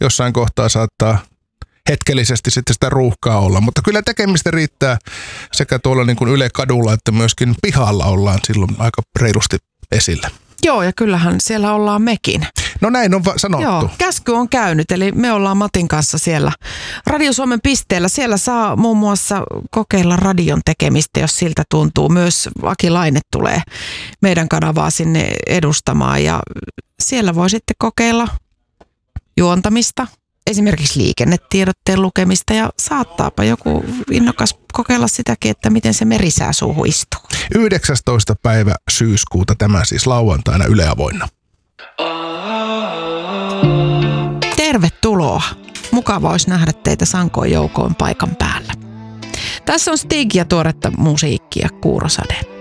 jossain kohtaa saattaa hetkellisesti sitten sitä ruuhkaa olla, mutta kyllä tekemistä riittää sekä tuolla niin kuin Yle kadulla että myöskin pihalla ollaan silloin aika reilusti esillä. Joo, ja kyllähän siellä ollaan mekin. No näin on sanottu. Joo, käsky on käynyt, eli me ollaan Matin kanssa siellä Radio Suomen pisteellä. Siellä saa muun muassa kokeilla radion tekemistä, jos siltä tuntuu. Myös Aki Laine tulee meidän kanavaa sinne edustamaan, ja siellä voi sitten kokeilla juontamista, esimerkiksi liikennetiedotteen lukemista, ja saattaapa joku innokas kokeilla sitäkin, että miten se merisää suuhun istuu. 19. päivä syyskuuta tämä siis lauantaina Yle Avoinna. Tervetuloa. Mukava olisi nähdä teitä sankoin joukoon paikan päällä. Tässä on Stig ja tuoretta musiikkia Kuurosade.